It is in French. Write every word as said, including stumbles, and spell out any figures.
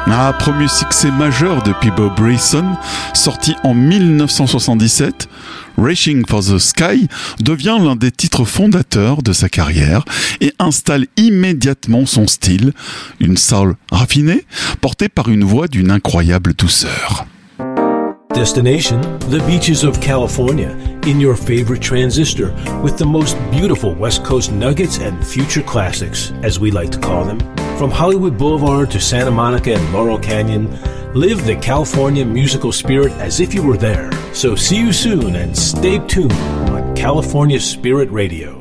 Ah, premier succès majeur de Peabo Bryson, sorti en mille neuf cent soixante-dix-sept, Reaching for the Sky devient l'un des titres fondateurs de sa carrière et installe immédiatement son style, une soul raffinée, portée par une voix d'une incroyable douceur. Destination, the beaches of California, in your favorite transistor, with the most beautiful West Coast nuggets and future classics, as we like to call them. From Hollywood Boulevard to Santa Monica and Laurel Canyon, live the California musical spirit as if you were there. So see you soon and stay tuned on California Spirit Radio.